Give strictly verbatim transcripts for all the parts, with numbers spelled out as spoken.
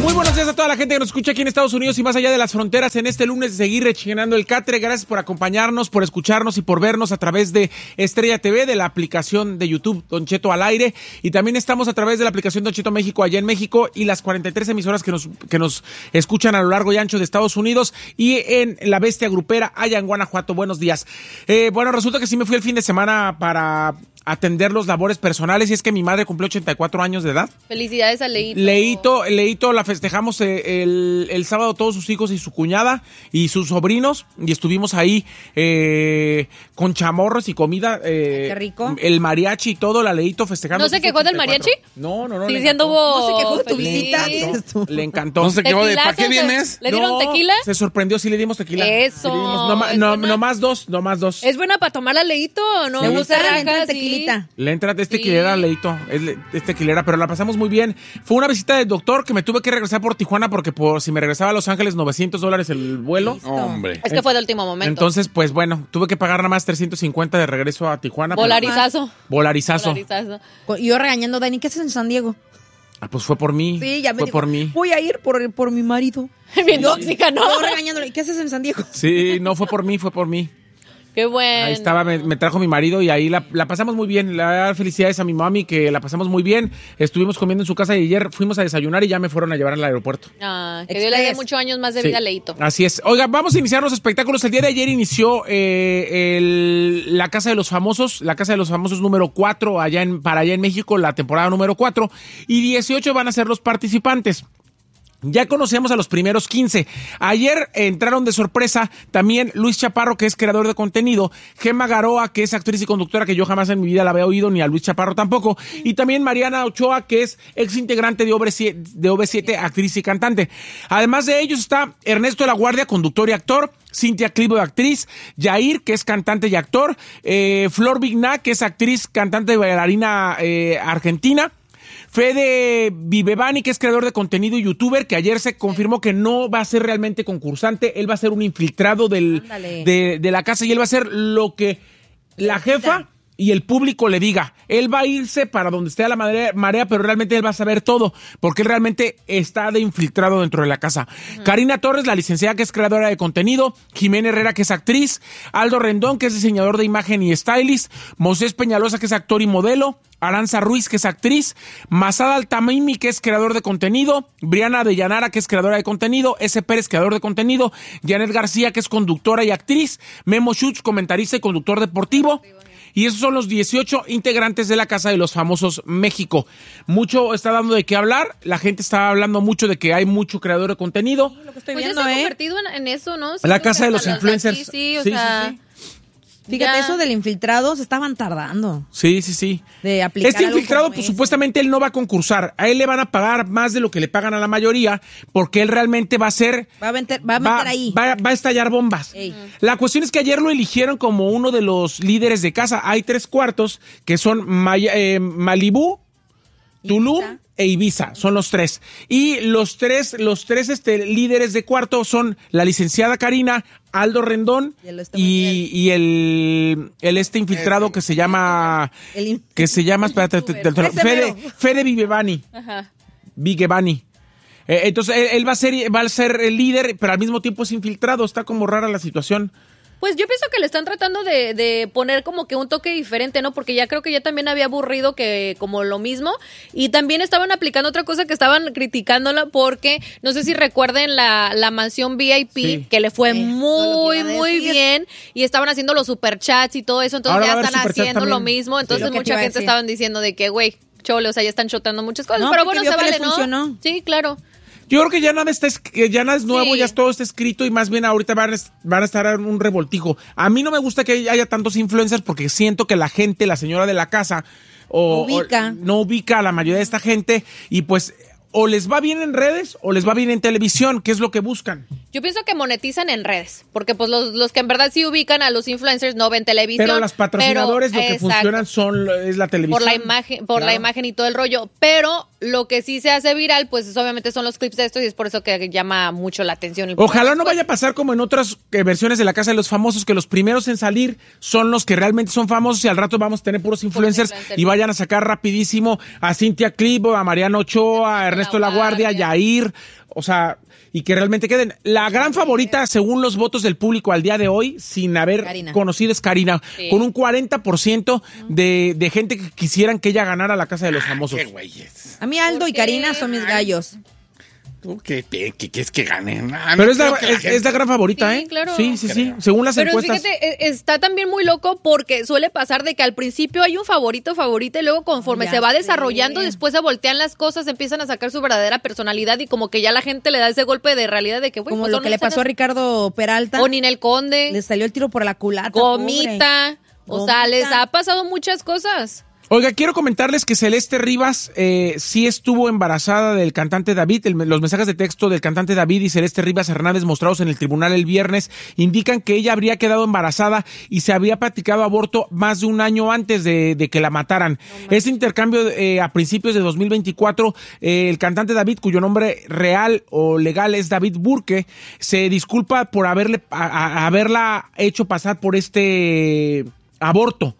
Muy buenos días a toda la gente que nos escucha aquí en Estados Unidos y más allá de las fronteras en este lunes de seguir rechinando el catre. Gracias por acompañarnos, por escucharnos y por vernos a través de Estrella T V, de la aplicación de YouTube Don Cheto al aire, y también estamos a través de la aplicación Don Cheto México allá en México y las cuarenta y tres emisoras que nos, que nos escuchan a lo largo y ancho de Estados Unidos y en La Bestia Grupera allá en Guanajuato. Buenos días. Eh, bueno, resulta que sí me fui el fin de semana para atender los labores personales y es que mi madre cumplió ochenta y cuatro años de edad. Felicidades a Leito. Leito, Leito la festejamos el, el sábado todos sus hijos y su cuñada y sus sobrinos y estuvimos ahí eh, con chamorros y comida. Eh, Qué rico. El mariachi y todo, la Leito festejando. ¿No se quejó del mariachi? No, no, no. Sí, diciendo No se quejó de tu visita. Le encantó. No se quejó de ¿para qué vienes? ¿Le dieron No, tequila? Se sorprendió, sí le dimos tequila. Eso. Sí le dimos, no, ma- Es no, buena. no más dos, no más dos. ¿Es buena para tomar a Leito o no? ¿Le gusta Rajas, la gente de sí. tequilita? Le entra de este Sí. tequilera, Leito, es, le- es tequilera, pero la pasamos muy bien. Fue una visita del doctor que me tuve que regresar por Tijuana porque por si me regresaba a Los Ángeles, novecientos dólares el vuelo. Hombre. Es que fue de último momento. Entonces, pues bueno, tuve que pagar nada más trescientos cincuenta de regreso a Tijuana. pero- Volarizazo. Volarizazo. Volarizazo. Y yo regañando a Dani, ¿qué haces en San Diego? Ah, pues fue por mí. Sí, ya me Fue dijo, por mí. voy a ir por, por mi marido. Bien tóxica, ¿no? Yo regañándole, ¿qué haces en San Diego? Sí, no fue por mí, fue por mí. Qué bueno. Ahí estaba, me, me trajo mi marido y ahí la, la pasamos muy bien. La verdad, felicidades a mi mami que la pasamos muy bien. Estuvimos comiendo en su casa y ayer fuimos a desayunar y ya me fueron a llevar al aeropuerto. Ah, que Dios le dé Express. muchos años más de Sí, vida a Leito. así es. Oiga, vamos a iniciar los espectáculos. El día de ayer inició eh, el- la Casa de los Famosos, la Casa de los Famosos número cuatro allá en, para allá en México, la temporada número cuatro, y dieciocho van a ser los participantes. Ya conocemos a los primeros quince. Ayer entraron de sorpresa también Luis Chaparro, que es creador de contenido, Gemma Garoa, que es actriz y conductora, que yo jamás en mi vida la había oído, ni a Luis Chaparro tampoco, y también Mariana Ochoa, que es ex integrante de O V siete, de O V siete, actriz y cantante. Además de ellos está Ernesto de la Guardia, conductor y actor, Cintia Clivo, actriz, Yair, que es cantante y actor, eh, Flor Vigna, que es actriz, cantante y bailarina eh, argentina, Fede Vivevani, que es creador de contenido y youtuber, que ayer se confirmó que no va a ser realmente concursante, él va a ser un infiltrado del, de, de la casa y él va a ser lo que la jefa y el público le diga. Él va a irse para donde esté la marea, marea, pero realmente él va a saber todo, porque él realmente está de infiltrado dentro de la casa. Uh-huh. Karina Torres, la licenciada que es creadora de contenido, Jimena Herrera, que es actriz, Aldo Rendón, que es diseñador de imagen y stylist, Moisés Peñalosa, que es actor y modelo, Aranza Ruiz, que es actriz, Masada Altamimi, que es creador de contenido, Briana de Llanara, que es creadora de contenido, S. Pérez, creador de contenido, Janet García, que es conductora y actriz, Memo Schutz, comentarista y conductor deportivo. Y esos son los dieciocho integrantes de la Casa de los Famosos México. Mucho está dando de qué hablar. La gente está hablando mucho de que hay mucho creador de contenido. Lo que estoy Pues viendo, ya se ha ¿eh? convertido en, en eso, ¿no? La Siento casa que de los hasta influencers. aquí, sí, o Sí, sea, sí, Fíjate, ya. eso del infiltrado se estaban tardando Sí, sí, sí. de aplicar Este algo infiltrado, como pues ese. supuestamente él no va a concursar. A él le van a pagar más de lo que le pagan a la mayoría, porque él realmente va a ser... Va a meter, va a meter ahí. Va, va a estallar bombas. Ey. La cuestión es que ayer lo eligieron como uno de los líderes de casa. Hay tres cuartos que son Maya- eh, Malibú, Tulum Ibiza. e Ibiza, son los tres. Y los tres, los tres este, líderes de cuarto son la licenciada Karina, Aldo Rendón Y el este y, y el, el este infiltrado que se llama, El in- que se llama, espérate, te- te- te- Ese Fede, mero. Fede Vivevani. Ajá. Vigevani. Eh, entonces él, él va a ser, va a ser el líder, pero al mismo tiempo es infiltrado. Está como rara la situación. Pues yo pienso que le están tratando de, de poner como que un toque diferente, ¿no? Porque ya creo que ya también había aburrido que como lo mismo. Y también estaban aplicando otra cosa que estaban criticándola porque, no sé si recuerden la, la mansión V I P, Sí. que le fue Eh, todo muy, lo que iba a muy decir. bien. Y estaban haciendo los superchats y todo eso. Entonces Ahora va a ya haber están superchats haciendo lo también. mismo. Entonces Sí. Lo que te mucha iba a gente decir. estaban diciendo de que, güey, chole, o sea, ya están chotando muchas cosas. No, pero porque bueno, vio se que vale, les ¿no? funcionó. Sí, claro. Yo creo que ya nada está, es- que ya nada es nuevo, Sí. ya todo está escrito y más bien ahorita van a, es- van a estar en un revoltijo. A mí no me gusta que haya tantos influencers porque siento que la gente, la señora de la casa, o, Ubica. o no ubica a la mayoría de esta gente y pues o les va bien en redes o les va bien en televisión, que es lo que buscan. Yo pienso que monetizan en redes, porque pues los, los que en verdad sí ubican a los influencers no ven televisión. Pero las patrocinadores pero, lo que exacto, funcionan son es la televisión. Por la imagen, por claro. la imagen y todo el rollo. Pero lo que sí se hace viral, pues es, obviamente son los clips de estos y es por eso que llama mucho la atención. Ojalá no vaya a pasar como en otras eh, versiones de La Casa de los Famosos, que los primeros en salir son los que realmente son famosos y al rato vamos a tener puros influencers influencer. y vayan a sacar rapidísimo a Cintia Clivo, a Mariano Ochoa, a Ernesto La Guardia, a Yair, o sea, y que realmente queden. La gran favorita, según los votos del público al día de hoy, sin haber Karina. conocido, es Karina, sí. con un cuarenta por ciento de, de gente que quisieran que ella ganara La Casa de los Famosos. Ah, qué güeyes. A mí Aldo y Karina son mis gallos. ¿Tú qué, qué, qué quieres que ganen? Ah, Pero no es la, creo que la es, gente- es la gran favorita, Sí, ¿eh? claro. Sí, sí, sí. Creo. Según las Pero encuestas. fíjate, eh, está también muy loco porque suele pasar de que al principio hay un favorito, favorita y luego conforme Ya se va sé. desarrollando, después se voltean las cosas, empiezan a sacar su verdadera personalidad y como que ya la gente le da ese golpe de realidad de que, güey, Como pues lo son que le esas- pasó a Ricardo Peralta. O Ninel Conde, Le salió el tiro por la culata. Gomita, pobre. o sea, Gomita. les ha pasado muchas cosas. Oiga, quiero comentarles que Celeste Rivas eh, sí estuvo embarazada del cantante David. El- los mensajes de texto del cantante David y Celeste Rivas Hernández mostrados en el tribunal el viernes indican que ella habría quedado embarazada y se había practicado aborto más de un año antes de, de que la mataran. No, este intercambio eh, a principios de dos mil veinticuatro, eh, el cantante David, cuyo nombre real o legal es David Burke, se disculpa por haberle a, a, haberla hecho pasar por este aborto.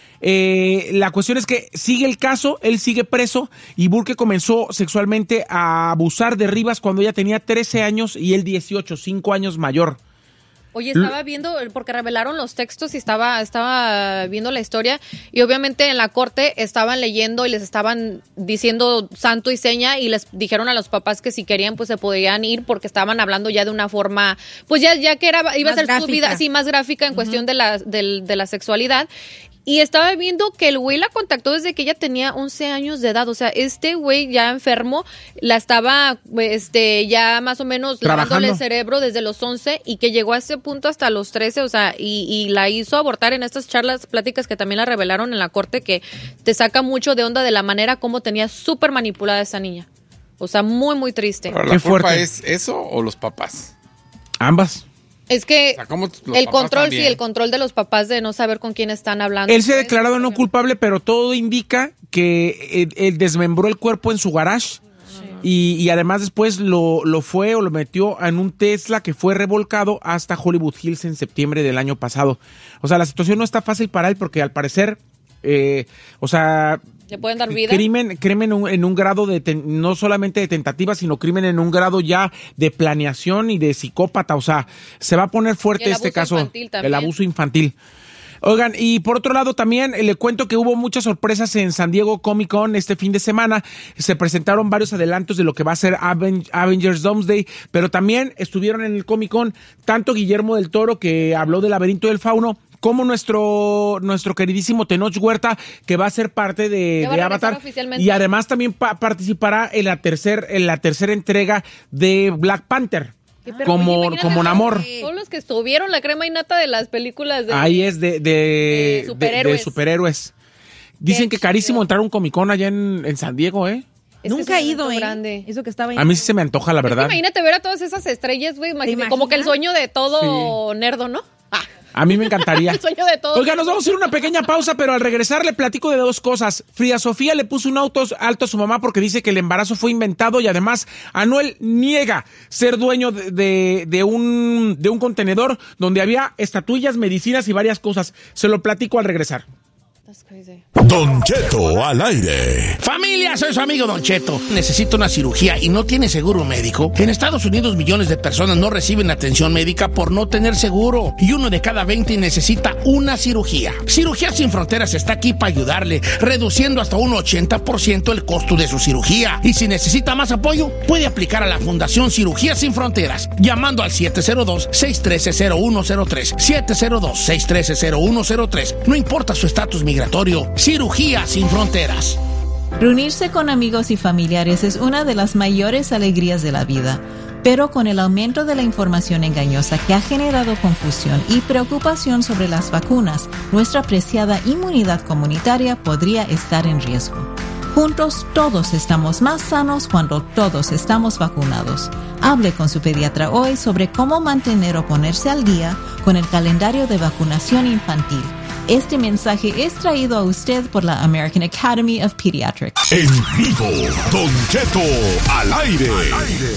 Eh, la cuestión es que sigue el caso, él sigue preso y Burke comenzó sexualmente a abusar de Rivas cuando ella tenía trece años y él dieciocho, cinco años mayor. Oye, estaba viendo, porque revelaron los textos y estaba, estaba viendo la historia y obviamente en la corte estaban leyendo y les estaban diciendo santo y seña y les dijeron a los papás que si querían pues se podían ir porque estaban hablando ya de una forma, pues ya, ya que era, iba Más a ser gráfica. su vida así más gráfica en uh-huh. cuestión de la, de, de la sexualidad. Y estaba viendo que el güey la contactó desde que ella tenía once años de edad. O sea, este güey ya enfermo, la estaba este ya más o menos lavándole el cerebro desde los once y que llegó a ese punto hasta los trece. O sea, y, y la hizo abortar en estas charlas, pláticas que también la revelaron en la corte, que te saca mucho de onda de la manera como tenía súper manipulada esa niña. O sea, muy, muy triste. Pero Qué ¿la culpa fuerte. es eso o los papás? Ambas. Es que O sea, ¿cómo los el papás control, también? sí, el control de los papás de no saber con quién están hablando. Él se ha declarado no culpable, pero todo indica que él, él desmembró el cuerpo en su garage. Y, y además después lo, lo fue o lo metió en un Tesla que fue revolcado hasta Hollywood Hills en septiembre del año pasado. O sea, la situación no está fácil para él porque al parecer, eh, o sea... ¿Le pueden dar vida? Crimen, crimen en un, en un grado de, ten, no solamente de tentativa, sino crimen en un grado ya de planeación y de psicópata. O sea, se va a poner fuerte este caso. El abuso infantil. Oigan, y por otro lado también eh, le cuento que hubo muchas sorpresas en San Diego Comic Con este fin de semana. Se presentaron varios adelantos de lo que va a ser Aven- Avengers Doomsday, pero también estuvieron en el Comic Con tanto Guillermo del Toro, que habló del Laberinto del Fauno, como nuestro nuestro queridísimo Tenoch Huerta, que va a ser parte de, de Avatar, y además también pa- participará en la tercer en la tercera entrega de Black Panther. Pero, como oye, como Namor. Todos los que estuvieron, la crema innata de las películas de... Ahí es de, de, de de, superhéroes. de superhéroes. Dicen Qué que carísimo chido. entrar a un Comic Con allá en, en San Diego, ¿eh? Es que Nunca es he un ido, evento ¿eh? grande. Eso que estaba ahí. A mí sí se me antoja, la verdad. Imagínate ver a todas esas estrellas, güey. imagínate, Como que el sueño de todo nerdo, ¿no? Ah. A mí me encantaría. El sueño de todo. Oiga, nos vamos a ir a una pequeña pausa, pero al regresar le platico de dos cosas. Frida Sofía le puso un auto alto a su mamá porque dice que el embarazo fue inventado y además Anuel niega ser dueño de, de, de, un, de un contenedor donde había estatuillas, medicinas y varias cosas. Se lo platico al regresar. That's crazy. Don Cheto al aire. Familia, soy su amigo Don Cheto. Necesito una cirugía y no tiene seguro médico. En Estados Unidos millones de personas no reciben atención médica por no tener seguro. Y uno de cada veinte necesita una cirugía. Cirugía Sin Fronteras está aquí para ayudarle, reduciendo hasta un ochenta por ciento el costo de su cirugía. Y si necesita más apoyo, puede aplicar a la Fundación Cirugía Sin Fronteras, llamando al siete cero dos, seis uno tres, cero uno cero tres. siete cero dos, seis uno tres, cero uno cero tres. No importa su estatus migratorio. Cirugía Sin Fronteras. Reunirse con amigos y familiares es una de las mayores alegrías de la vida, pero con el aumento de la información engañosa que ha generado confusión y preocupación sobre las vacunas, nuestra preciada inmunidad comunitaria podría estar en riesgo. Juntos todos estamos más sanos cuando todos estamos vacunados. Hable con su pediatra hoy sobre cómo mantener o ponerse al día con el calendario de vacunación infantil. Este mensaje es traído a usted por la American Academy of Pediatrics. En vivo, Don Cheto al aire. Al aire.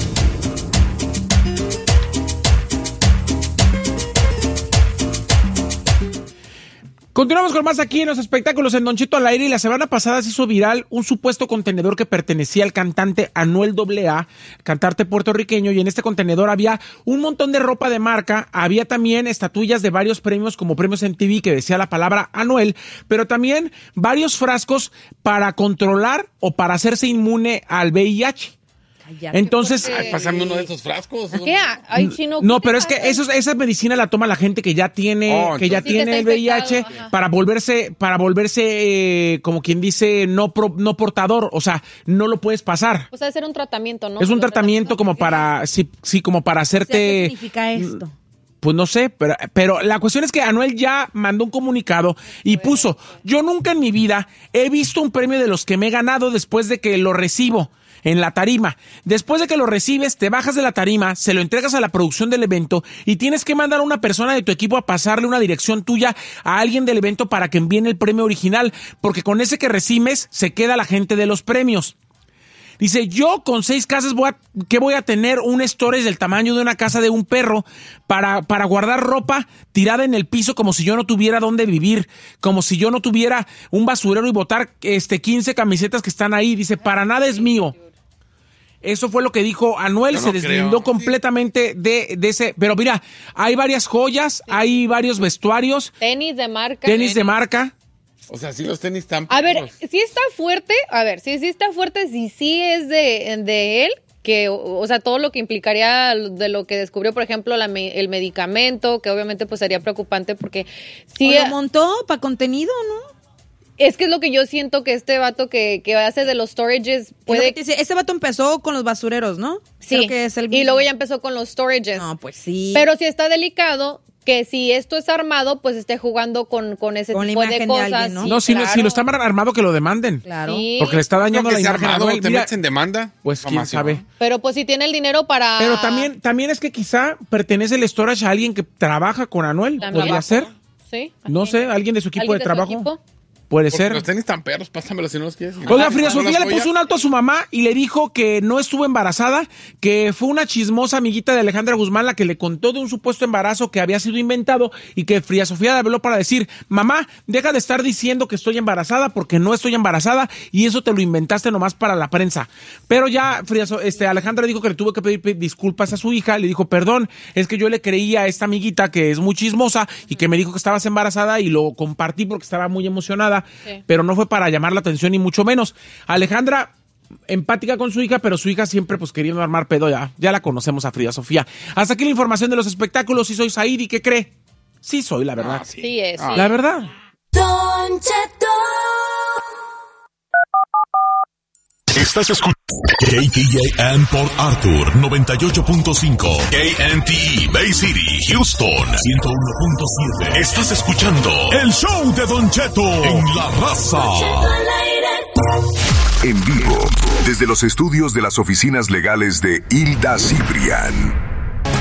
Continuamos con más aquí en los espectáculos en Don Cheto al aire, y la semana pasada se hizo viral un supuesto contenedor que pertenecía al cantante Anuel doble A, cantante puertorriqueño, y en este contenedor había un montón de ropa de marca, había también estatuillas de varios premios como premios M T V que decía la palabra Anuel, pero también varios frascos para controlar o para hacerse inmune al V I H. Entonces, Ay, pásame uno de esos frascos. ¿Qué? Ay, chino, no, ¿qué pero te es que pasa? eso, esa medicina la toma la gente que ya tiene, Oh, que ya entonces- tiene Sí, el que V está I H infectado, ajá. para volverse, para volverse eh, como quien dice no pro- no portador, o sea, no lo puedes pasar. O sea, hacer un tratamiento, ¿no? Es un Lo tratamiento verdad, como para, sí, sí, como para O sea, ¿qué hacerte. significa esto? Pues no sé, pero, pero la cuestión es que Anuel ya mandó un comunicado y puso: yo nunca en mi vida he visto un premio de los que me he ganado después de que lo recibo en la tarima. Después de que lo recibes, te bajas de la tarima, se lo entregas a la producción del evento y tienes que mandar a una persona de tu equipo a pasarle una dirección tuya a alguien del evento para que envíen el premio original, porque con ese que recibes se queda la gente de los premios. Dice, yo con seis casas voy a, ¿qué voy a tener? Un storage del tamaño de una casa de un perro para, para guardar ropa tirada en el piso como si yo no tuviera dónde vivir, como si yo no tuviera un basurero y botar este quince camisetas que están ahí. Dice, para nada es mío. Eso fue lo que dijo Anuel, Yo se no deslindó creo. completamente de, de ese. Pero mira, hay varias joyas, hay varios vestuarios, Tenis de marca. tenis de marca. O sea, sí los tenis están A ver, perros. si está fuerte, a ver, si sí está fuerte, si sí es de, de él, que, o sea, todo lo que implicaría de lo que descubrió, por ejemplo, la me- el medicamento, que obviamente pues sería preocupante porque sí, ¿O lo montó para contenido, no? es que es lo que yo siento que este vato que, que hace de los storages Puede... puede... Ese vato empezó con los basureros, ¿no? Sí, Creo que es el y mismo. luego ya empezó con los storages. No, pues sí. Pero si está delicado, que si esto es armado, pues esté jugando con, con ese Con la tipo de imagen de cosas. alguien, ¿no? Sí, No, si, lo- claro. si lo está armado, que lo demanden. Claro. Sí. Porque le está Creo dañando que la sea imagen a armado, Anuel. ¿te Mira, metes en demanda? pues quién Mamá, sabe. ¿no? Pero pues si tiene el dinero para... Pero también, también es que quizá pertenece el storage a alguien que trabaja con Anuel. También. ¿Podría ser? Sí. No sé, alguien de su equipo de ¿Alguien trabajo. equipo? Puede Porque ser. los tenis están perros, pásamelos si no los quieres. Oiga, Frida ¿No Sofía las le puso joyas? un alto a su mamá y le dijo que no estuvo embarazada, que fue una chismosa amiguita de Alejandra Guzmán la que le contó de un supuesto embarazo que había sido inventado, y que Frida Sofía le habló para decir: mamá, deja de estar diciendo que estoy embarazada porque no estoy embarazada y eso te lo inventaste nomás para la prensa. Pero ya Frida, So- este, Alejandra dijo que le tuvo que pedir pe- disculpas a su hija, le dijo: perdón, es que yo le creía a esta amiguita que es muy chismosa y que me dijo que estabas embarazada y lo compartí porque estaba muy emocionada, Sí. pero no fue para llamar la atención ni mucho menos. Alejandra, empática con su hija, pero su hija siempre pues queriendo armar pedo. Ya, ya la conocemos a Frida Sofía. Hasta aquí la información de los espectáculos. Si soy Said, ¿y qué cree? Sí soy, la verdad. Ah, sí. Sí es, Ah, sí. La verdad. Don Cheto. Estás escuchando K T J M Port Arthur noventa y ocho punto cinco, K N T E Bay City, Houston ciento uno punto siete. Estás escuchando el show de Don Cheto en La Raza. Al aire. En vivo, desde los estudios de las oficinas legales de Hilda Cibrián.